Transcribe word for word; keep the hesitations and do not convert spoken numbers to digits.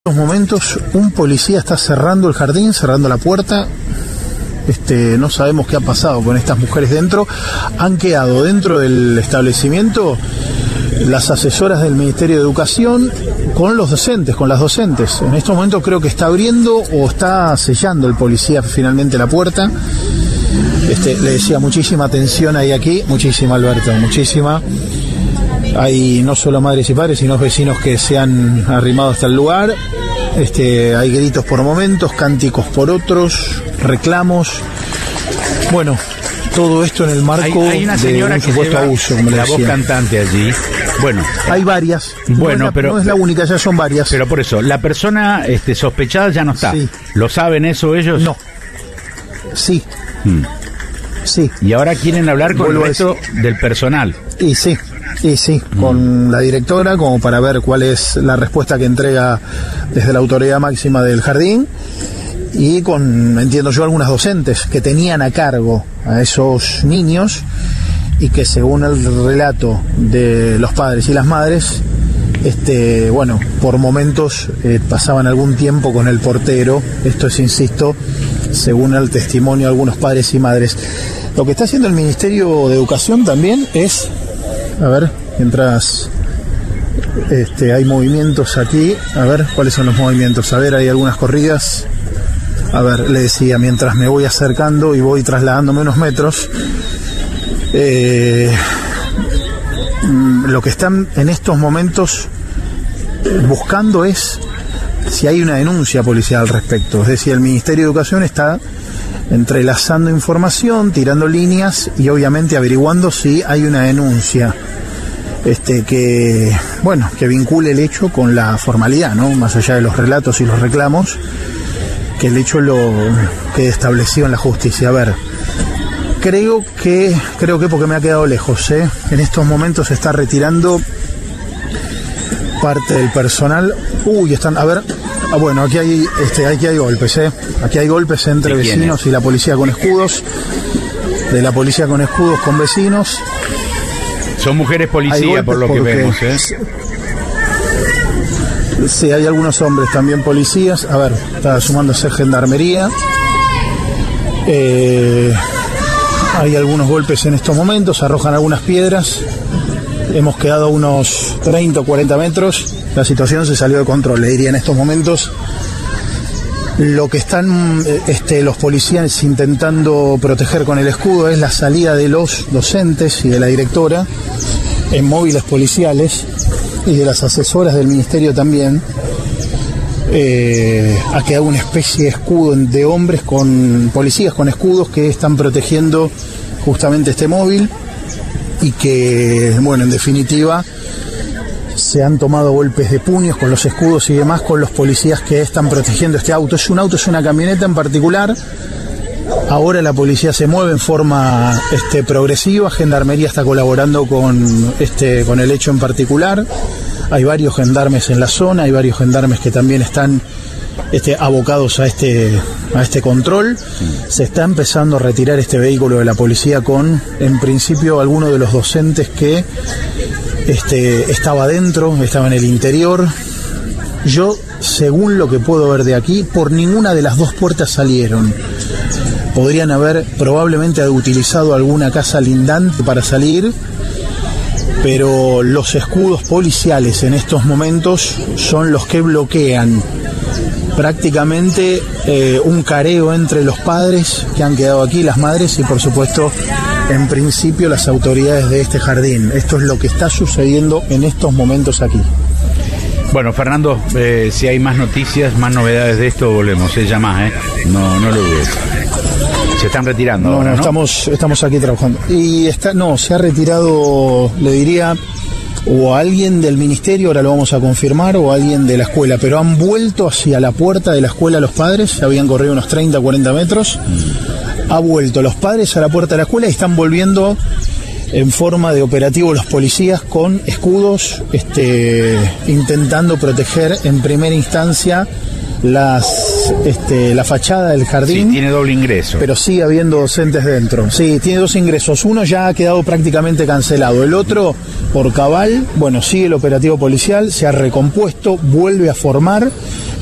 En estos momentos un policía está cerrando el jardín, cerrando la puerta. Este, no sabemos qué ha pasado con estas mujeres dentro. Han quedado dentro del establecimiento las asesoras del Ministerio de Educación con los docentes, con las docentes. En estos momentos creo que está abriendo o está sellando el policía finalmente la puerta. Este, le decía, muchísima tensión hay aquí, muchísima, Alberto, muchísima. Hay no solo madres y padres, sino vecinos que se han arrimado hasta el lugar. Este, hay gritos por momentos, cánticos por otros, reclamos. Bueno, todo esto en el marco hay, hay una de un supuesto abuso, como le la decía. voz cantante allí. Bueno, hay varias. Bueno, no es la, pero no es la única, ya son varias. Pero por eso, la persona este, sospechada ya no está. Sí. ¿Lo saben eso ellos? No. Sí. Hmm. Sí. Y ahora quieren hablar con Vuelvo el resto del personal. Y sí. Y sí, mm. con la directora, como para ver cuál es la respuesta que entrega desde la autoridad máxima del jardín, y con, entiendo yo, algunas docentes que tenían a cargo a esos niños y que, según el relato de los padres y las madres, este, bueno, por momentos eh, pasaban algún tiempo con el portero. Esto es, insisto, según el testimonio de algunos padres y madres. Lo que está haciendo el Ministerio de Educación también es... A ver, mientras este, hay movimientos aquí, a ver, ¿cuáles son los movimientos? A ver, hay algunas corridas. A ver, le decía, mientras me voy acercando y voy trasladándome unos metros, eh, lo que están en estos momentos buscando es si hay una denuncia policial al respecto. Es decir, el Ministerio de Educación está entrelazando información, tirando líneas y obviamente averiguando si hay una denuncia este que, bueno, que vincule el hecho con la formalidad, ¿no? Más allá de los relatos y los reclamos, que el hecho lo quede establecido en la justicia. A ver, creo que, creo que porque me ha quedado lejos, ¿eh? En estos momentos se está retirando parte del personal. Uy, están, a ver, ah, bueno, aquí hay, este, aquí hay golpes, ¿eh? Aquí hay golpes entre vecinos y la policía con escudos, de la policía con escudos con vecinos. Son mujeres policías, por lo que vemos, ¿eh? Sí, hay algunos hombres también policías. A ver, está sumándose gendarmería. Eh, hay algunos golpes en estos momentos, arrojan algunas piedras. Hemos quedado a unos treinta o cuarenta metros. La situación se salió de control, le diría en estos momentos. Lo que están este, los policías intentando proteger con el escudo es la salida de los docentes y de la directora en móviles policiales y de las asesoras del ministerio también. Eh, ha quedado una especie de escudo de hombres con policías con escudos que están protegiendo justamente este móvil y que, bueno, en definitiva, se han tomado golpes de puños con los escudos y demás con los policías que están protegiendo este auto. Es un auto, es una camioneta en particular. Ahora la policía se mueve en forma este, progresiva. Gendarmería está colaborando con, este, con el hecho en particular. Hay varios gendarmes en la zona, hay varios gendarmes que también están este, abocados a este, a este control. Se está empezando a retirar este vehículo de la policía con, en principio, algunos de los docentes que Este, estaba adentro, estaba en el interior. Yo, según lo que puedo ver de aquí, por ninguna de las dos puertas salieron. Podrían haber probablemente utilizado alguna casa lindante para salir, pero los escudos policiales en estos momentos son los que bloquean prácticamente eh, un careo entre los padres que han quedado aquí, las madres y, por supuesto, en principio, las autoridades de este jardín. Esto es lo que está sucediendo en estos momentos aquí. Bueno, Fernando, eh, si hay más noticias, más novedades de esto, volvemos, ¿eh? Ya más, ¿eh? No, no lo dudes. Se están retirando no, ahora, ¿no? Estamos, estamos aquí trabajando. Y está, no, se ha retirado, le diría, o alguien del ministerio, ahora lo vamos a confirmar, o alguien de la escuela, pero han vuelto hacia la puerta de la escuela los padres, se habían corrido unos treinta, cuarenta metros. Mm. Ha vuelto los padres a la puerta de la escuela y están volviendo en forma de operativo los policías con escudos, este, intentando proteger en primera instancia las, este, la fachada del jardín. Sí, tiene doble ingreso. Pero sigue habiendo docentes dentro. Sí, tiene dos ingresos. Uno ya ha quedado prácticamente cancelado. El otro por Cabal, bueno, sigue el operativo policial, se ha recompuesto, vuelve a formar